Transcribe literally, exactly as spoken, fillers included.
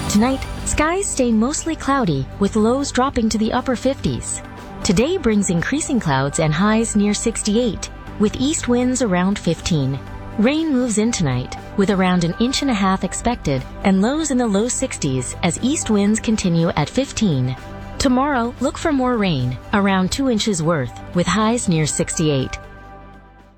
Tonight, skies stay mostly cloudy, with lows dropping to the upper fifties. Today brings increasing clouds and highs near sixty-eight, with east winds around fifteen. Rain moves in tonight, with around an inch and a half expected and lows in the low sixties as east winds continue at fifteen. Tomorrow, look for more rain, around two inches worth, with highs near sixty-eight.